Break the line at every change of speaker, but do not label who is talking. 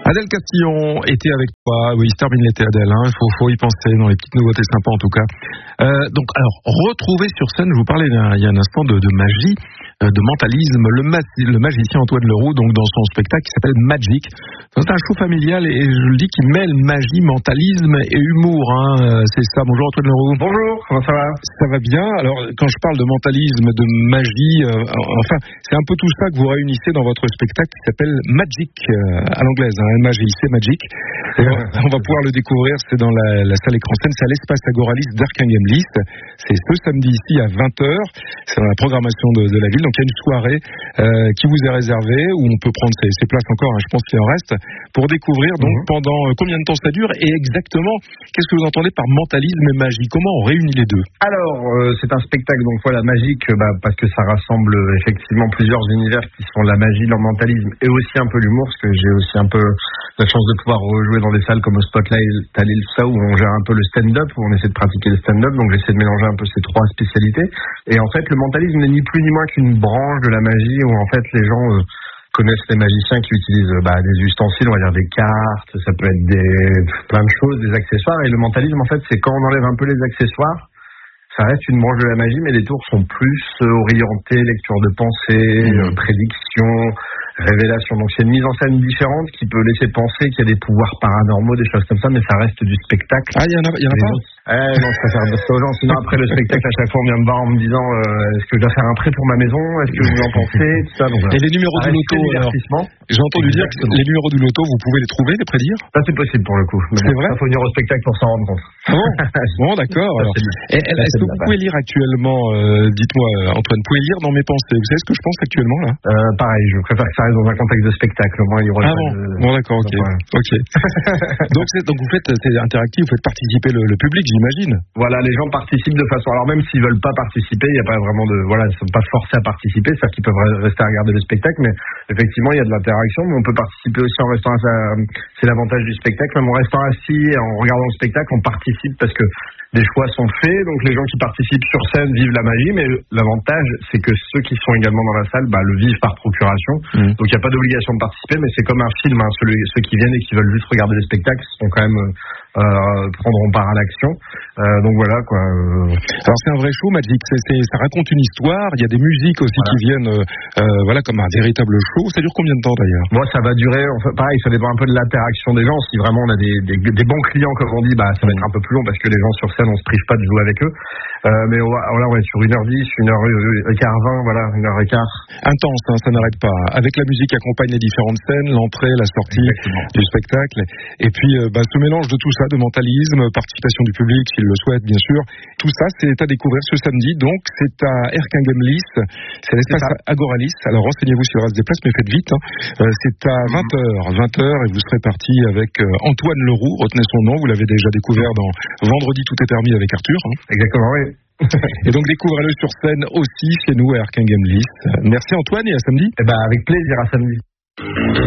Adèle Castillon était avec toi. Oui, il se termine l'été, Adèle. Faut y penser dans les petites nouveautés sympas en tout cas. Donc, alors, retrouver sur scène, je vous parlais il y a un instant de magie, de mentalisme, le magicien Antoine Leroux, donc dans son spectacle qui s'appelle Magic. C'est un show familial et je le dis qui mêle magie, mentalisme et humour. C'est ça. Bonjour Antoine Leroux.
Bonjour, comment ça va ?
Ça va bien. Alors, quand je parle de mentalisme, de magie, enfin, c'est un peu tout ça que vous réunissez dans votre spectacle qui s'appelle Magic, à l'anglaise, MAGIC, Magic. On va pouvoir le découvrir, c'est dans la salle écran scène, c'est à l'espace Agoralis d'Erquinghem List. C'est ce samedi ici à 20h. C'est dans la programmation de la ville. Donc il y a une soirée qui vous est réservée où on peut prendre ses places encore, je pense qu'il en reste, pour découvrir donc pendant combien de temps ça dure et exactement qu'est-ce que vous entendez par mentalisme et magie. Comment on réunit les deux ?
Alors c'est un spectacle donc voilà magique parce que ça rassemble effectivement plusieurs univers qui sont la magie, le mentalisme et aussi un peu l'humour, parce que j'ai aussi un peu la chance de pouvoir rejouer dans des salles comme au Spotlight, tout ça, où on gère un peu le stand-up, où on essaie de pratiquer le stand-up, donc j'essaie de mélanger un peu ces trois spécialités. Et en fait, le mentalisme n'est ni plus ni moins qu'une branche de la magie, où en fait les gens connaissent les magiciens qui utilisent des ustensiles, on va dire des cartes, ça peut être plein de choses, des accessoires, et le mentalisme en fait c'est quand on enlève un peu les accessoires, ça reste une branche de la magie, mais les tours sont plus orientés, lecture de pensée, prédiction, révélation. Donc c'est une mise en scène différente qui peut laisser penser qu'il y a des pouvoirs paranormaux, des choses comme ça, mais ça reste du spectacle.
Ah, il y en a pas.
Non, je préfère dire ça aux gens. Sinon après le spectacle, à chaque fois on vient me voir en me disant est-ce que je dois faire un prêt pour ma maison, est-ce que vous en pensez, tout ça. Donc,
et les numéros du loto, alors j'ai entendu dire que les numéros du loto, vous pouvez les trouver, les prédire ?
Ça c'est possible pour le coup. Mais
c'est vrai ?
Il faut venir au spectacle pour s'en rendre compte.
Bon, d'accord. Alors. Est-ce que vous pouvez lire actuellement, dites-moi Antoine, vous pouvez lire dans mes pensées ? Vous savez ce que je pense actuellement là ?
Pareil, je préfère que ça reste dans un contexte de spectacle. Au moins, il y aura
bon, d'accord, ok. Donc vous faites, c'est interactif, vous faites participer le public, j'imagine.
Voilà, les gens participent de façon. Alors même s'ils veulent pas participer, il n'y a pas vraiment ils sont pas forcés à participer, c'est-à-dire qu'ils peuvent rester à regarder le spectacle, mais effectivement, il y a de l'interaction. Mais on peut participer aussi en restant. C'est l'avantage du spectacle. Même en restant assis et en regardant le spectacle, on participe parce que des choix sont faits, donc les gens qui participent sur scène vivent la magie, mais l'avantage, c'est que ceux qui sont également dans la salle le vivent par procuration. Donc il n'y a pas d'obligation de participer, mais c'est comme un film. Ceux qui viennent et qui veulent juste regarder le spectacle sont quand même prendront part à l'action. Donc voilà quoi.
Alors c'est un vrai show, Magic. Ça raconte une histoire. Il y a des musiques aussi qui viennent, comme un véritable show. Ça dure combien de temps d'ailleurs ?
Moi, ça va durer. Pareil, ça dépend un peu de l'interaction des gens. Si vraiment on a des bons clients, comme on dit, ça va être un peu plus long parce que les gens sur scène, on se prive pas de jouer avec eux. Mais on est sur 1h10, 1h15, 1h15.
Intense, ça n'arrête pas. Avec la musique qui accompagne les différentes scènes, l'entrée, la sortie du spectacle. Et puis, ce mélange de tout ça, de mentalisme, participation du public, s'il le souhaite, bien sûr. Tout ça, c'est à découvrir ce samedi. Donc, c'est à Erquinghem List. C'est à l'espace Agoralis. Alors, renseignez-vous s'il reste des places, mais faites vite. C'est à 20h, et vous serez parti avec Antoine Leroux. Retenez son nom. Vous l'avez déjà découvert dans Vendredi, tout est permis avec Arthur.
Exactement, oui.
Et donc découvrez-le sur scène aussi chez nous à Erquinghem List. Merci Antoine et à samedi.
Avec plaisir, à samedi.